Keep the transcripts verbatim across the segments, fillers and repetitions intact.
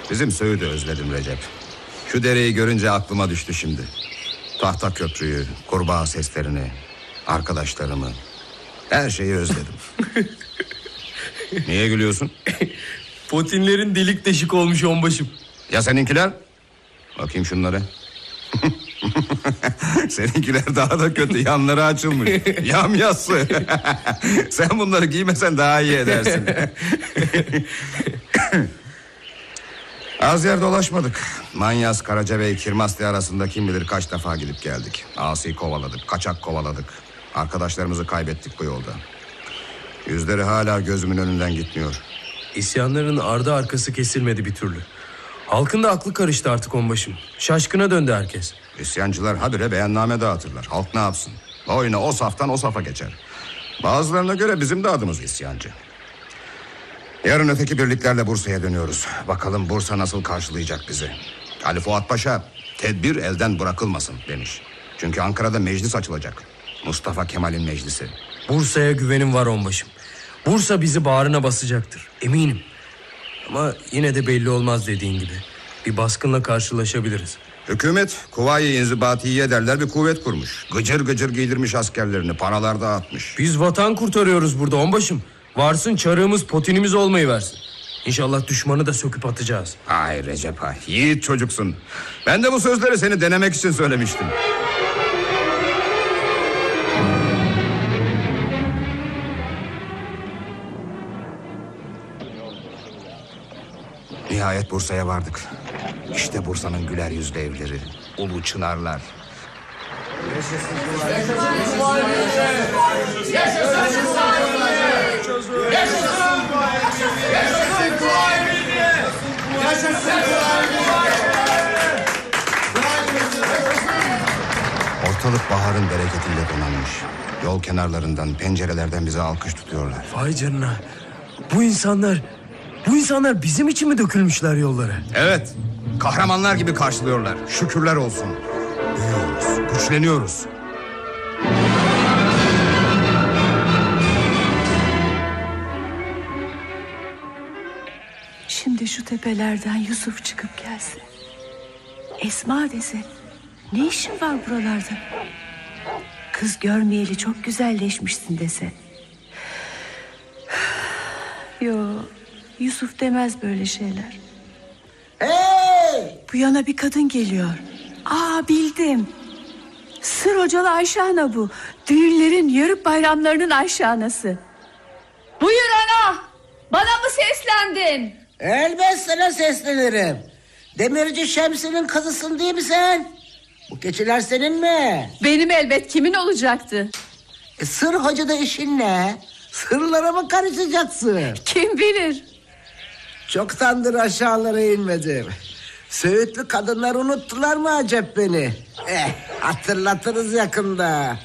Bizim Söğüt'ü özledim Recep. Şu dereyi görünce aklıma düştü şimdi. Tahta köprüyü, kurbağa seslerini, arkadaşlarımı, her şeyi özledim. Niye gülüyorsun? Potinlerin delik deşik olmuş onbaşım. Ya seninkiler? Bakayım şunlara. Seninkiler daha da kötü, yanları açılmış. Yamyassı. Sen bunları giymesen daha iyi edersin. Az yer dolaşmadık. Manyas, Karacabey, Kirmasti arasında kim bilir kaç defa gidip geldik. Asi kovaladık, kaçak kovaladık. Arkadaşlarımızı kaybettik bu yolda. Yüzleri hala gözümün önünden gitmiyor. İsyanların ardı arkası kesilmedi bir türlü. Halkın da aklı karıştı artık onbaşım. Şaşkına döndü herkes. İsyancılar habire beyanname dağıtırlar. Halk ne yapsın? Oyuna o saftan o safa geçer. Bazılarına göre bizim de adımız isyancı. Yarın öteki birliklerle Bursa'ya dönüyoruz. Bakalım Bursa nasıl karşılayacak bizi. Ali Fuat Paşa tedbir elden bırakılmasın demiş. Çünkü Ankara'da meclis açılacak. Mustafa Kemal'in meclisi. Bursa'ya güvenim var onbaşım. Bursa bizi bağrına basacaktır, eminim. Ama yine de belli olmaz dediğin gibi. Bir baskınla karşılaşabiliriz. Hükümet Kuvayi İnzibatiye derler bir kuvvet kurmuş. Gıcır gıcır giydirmiş askerlerini, paralar dağıtmış. Biz vatan kurtarıyoruz burada onbaşım. Varsın çarığımız potinimiz olmayı versin. İnşallah düşmanı da söküp atacağız. Ay Recep ay, yiğit çocuksun. Ben de bu sözleri seni denemek için söylemiştim. Nihayet Bursa'ya vardık. İşte Bursa'nın güler yüzlü evleri, ulu çınarlar. Yaşasın Kuvayi! Yaşasın Kuvayi! Yaşasın Kuvayi! Yaşasın Kuvayi! Ortalık baharın bereketiyle donanmış. Yol kenarlarından, pencerelerden bize alkış tutuyorlar. Vay canına. Bu insanlar, bu insanlar bizim için mi dökülmüşler yollara? Evet, kahramanlar gibi karşılıyorlar. Şükürler olsun. Büyüyoruz, güçleniyoruz. Şimdi şu tepelerden Yusuf çıkıp gelse, Esma dese, ne işin var buralarda? Kız görmeyeli çok güzelleşmişsin dese. Yo, Yusuf demez böyle şeyler. Hey! Bu yana bir kadın geliyor. Aa, bildim. Sır hocalı Ayşe ana bu. Düğünlerin, yörük bayramlarının Ayşe anası. Buyur ana. Bana mı seslendin? Elbet sana seslenirim. Demirci Şemsi'nin kızısın değil mi sen? Bu keçiler senin mi? Benim elbet, kimin olacaktı? E, sır hocada işin ne? Sırlara mı karışacaksın? Kim bilir? Çoktandır aşağılara inmedim. Söğütlü kadınlar unuttular mı acep beni? Eh, hatırlatırız yakında.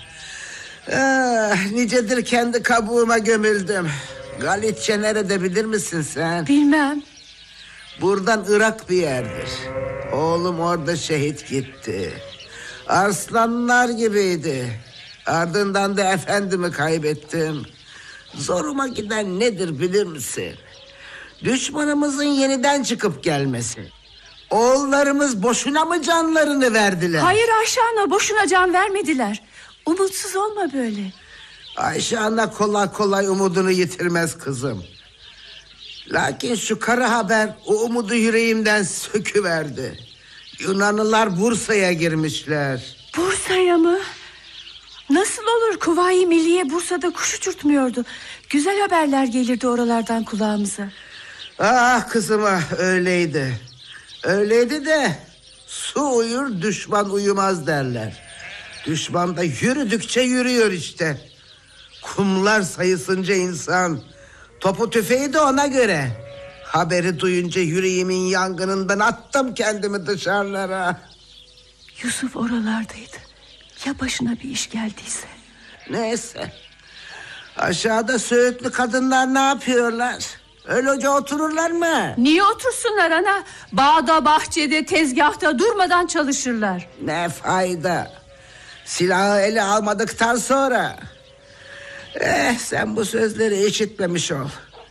Ah, nicedir kendi kabuğuma gömüldüm. Galitçe nerede bilir misin sen? Bilmem. Buradan Irak bir yerdir. Oğlum orada şehit gitti. Arslanlar gibiydi. Ardından da efendimi kaybettim. Zoruma giden nedir bilir misin? Düşmanımızın yeniden çıkıp gelmesi. Oğullarımız boşuna mı canlarını verdiler? Hayır Ayşe ana, boşuna can vermediler. Umutsuz olma böyle. Ayşe ana kolay kolay umudunu yitirmez kızım. Lakin şu kara haber o umudu yüreğimden söküverdi. Yunanlılar Bursa'ya girmişler. Bursa'ya mı? Nasıl olur? Kuvayi Milliye Bursa'da kuş uçurtmuyordu. Güzel haberler gelirdi oralardan kulağımıza. Ah kızım ah, öyleydi. Öyleydi de su uyur düşman uyumaz derler. Düşman da yürüdükçe yürüyor işte. Kumlar sayısınca insan. Topu tüfeği de ona göre. Haberi duyunca yüreğimin yangınından attım kendimi dışarılara. Yusuf oralardaydı. Ya başına bir iş geldiyse? Neyse. Aşağıda Söğütlü kadınlar ne yapıyorlar? Öylece otururlar mı? Niye otursunlar ana? Bağda, bahçede, tezgahta durmadan çalışırlar. Ne fayda? Silahı ele almadıktan sonra. Eh, sen bu sözleri işitmemiş ol.